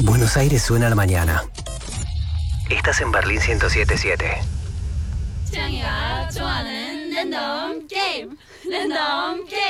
Buenos Aires suena a la mañana. Estás en Berlín 107.7. 象牙抓人，人懂 game，人懂 game。